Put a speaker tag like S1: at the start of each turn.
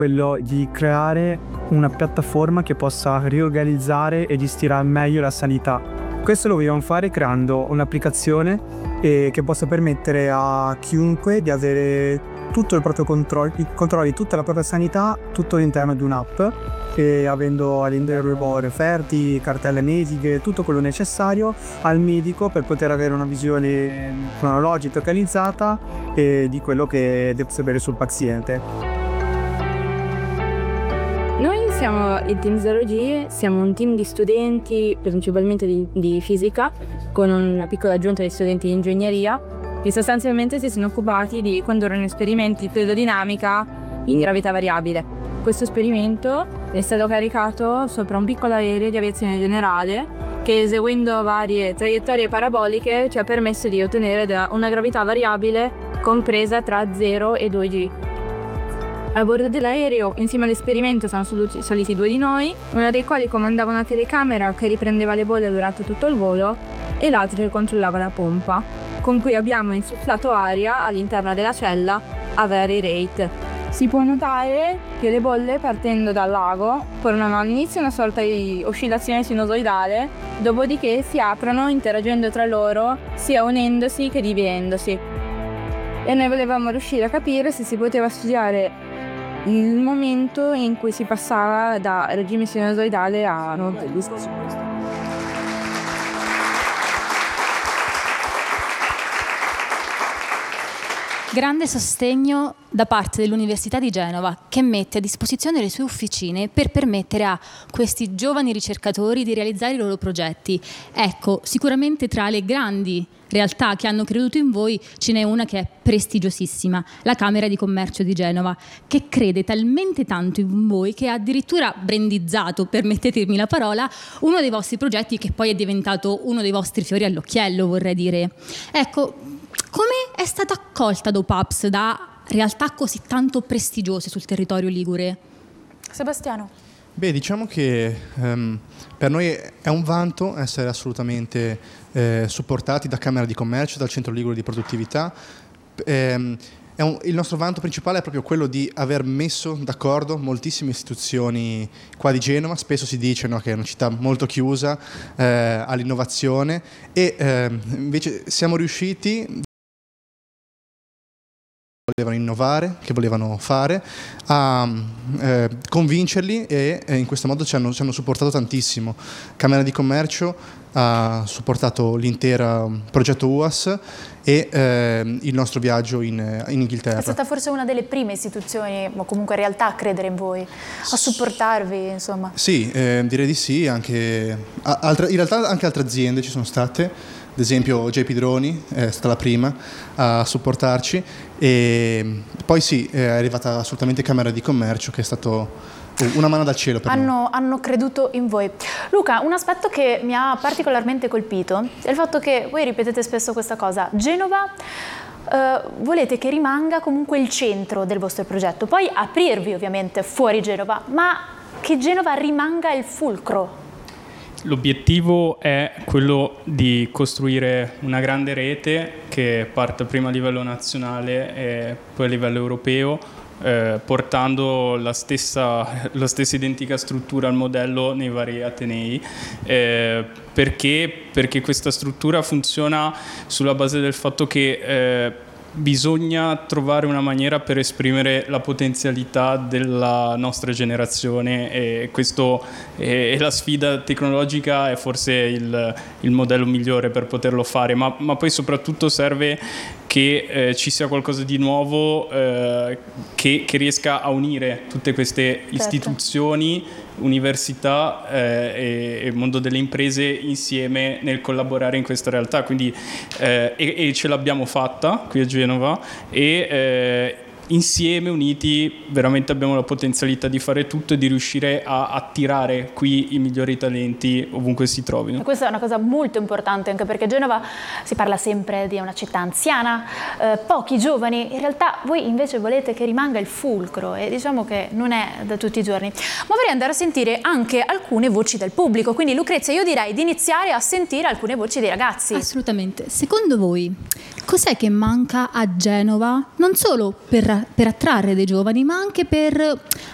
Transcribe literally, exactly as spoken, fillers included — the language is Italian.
S1: quello di creare una piattaforma che possa riorganizzare e gestire al meglio la sanità. Questo lo vogliamo fare creando un'applicazione eh, che possa permettere a chiunque di avere tutto il proprio controllo, il controllo di tutta la propria sanità, tutto all'interno di un'app, e avendo all'interno referti, cartelle mediche, tutto quello necessario al medico per poter avere una visione cronologica e organizzata eh, di quello che deve sapere sul paziente.
S2: Noi siamo il Team zero G, siamo un team di studenti principalmente di, di fisica, con una piccola aggiunta di studenti di ingegneria, che sostanzialmente si sono occupati di condurre un esperimento di fluidodinamica in gravità variabile. Questo esperimento è stato caricato sopra un piccolo aereo di aviazione generale che, eseguendo varie traiettorie paraboliche, ci ha permesso di ottenere una gravità variabile compresa tra zero e due G. A bordo dell'aereo, insieme all'esperimento, sono saliti due di noi, uno dei quali comandava una telecamera che riprendeva le bolle durante tutto il volo e l'altro che controllava la pompa, con cui abbiamo insufflato aria all'interno della cella a vari rate. Si può notare che le bolle, partendo dal lago, formano all'inizio una sorta di oscillazione sinusoidale, dopodiché si aprono interagendo tra loro, sia unendosi che dividendosi. E noi volevamo riuscire a capire se si poteva studiare il momento in cui si passava da regime sinusoidale a normale.
S3: Grande sostegno da parte dell'Università di Genova, che mette a disposizione le sue officine per permettere a questi giovani ricercatori di realizzare i loro progetti. Ecco, sicuramente tra le grandi realtà che hanno creduto in voi ce n'è una che è prestigiosissima, la Camera di Commercio di Genova, che crede talmente tanto in voi che ha addirittura brandizzato, permettetemi la parola, uno dei vostri progetti che poi è diventato uno dei vostri fiori all'occhiello, vorrei dire. Ecco, come è stata accolta Dopaps da realtà così tanto prestigiose sul territorio ligure?
S4: Sebastiano.
S5: Beh, diciamo che um, per noi è un vanto essere assolutamente eh, supportati da Camera di Commercio, dal Centro Ligure di Produttività. Ehm, è un, il nostro vanto principale è proprio quello di aver messo d'accordo moltissime istituzioni qua di Genova. Spesso si dice, no, che è una città molto chiusa eh, all'innovazione e eh, invece siamo riusciti, volevano innovare, che volevano fare, a eh, convincerli e eh, in questo modo ci hanno, ci hanno supportato tantissimo. Camera di Commercio ha supportato l'intero progetto U A S e eh, il nostro viaggio in, in Inghilterra.
S4: È stata forse una delle prime istituzioni, o comunque realtà, a credere in voi, a supportarvi, insomma.
S5: Sì, eh, direi di sì, anche, altre, in realtà anche altre aziende ci sono state. Ad esempio J P Droni è stata la prima a supportarci e poi sì, è arrivata assolutamente Camera di Commercio, che è stato una mano dal cielo per
S4: hanno,
S5: noi.
S4: Hanno creduto in voi. Luca, un aspetto che mi ha particolarmente colpito è il fatto che voi ripetete spesso questa cosa: Genova eh, volete che rimanga comunque il centro del vostro progetto, poi aprirvi ovviamente fuori Genova, ma che Genova rimanga il fulcro.
S6: L'obiettivo è quello di costruire una grande rete che parte prima a livello nazionale e poi a livello europeo, eh, portando la stessa, la stessa identica struttura al modello nei vari atenei. Eh, perché? Perché questa struttura funziona sulla base del fatto che eh, bisogna trovare una maniera per esprimere la potenzialità della nostra generazione e questo è, è la sfida tecnologica, è forse il, il modello migliore per poterlo fare, ma, ma poi soprattutto serve che eh, ci sia qualcosa di nuovo eh, che, che riesca a unire tutte queste istituzioni, università eh, e, e mondo delle imprese insieme nel collaborare in questa realtà. Quindi eh, e, e ce l'abbiamo fatta qui a Genova e eh, insieme, uniti, veramente abbiamo la potenzialità di fare tutto e di riuscire a attirare qui i migliori talenti ovunque si trovino.
S4: E questa è una cosa molto importante, anche perché Genova si parla sempre di una città anziana, eh, pochi giovani. In realtà voi invece volete che rimanga il fulcro e diciamo che non è da tutti i giorni. Ma vorrei andare a sentire anche alcune voci del pubblico, quindi Lucrezia, io direi di iniziare a sentire alcune voci dei ragazzi.
S3: Assolutamente. Secondo voi cos'è che manca a Genova, non solo per per attrarre dei giovani, ma anche per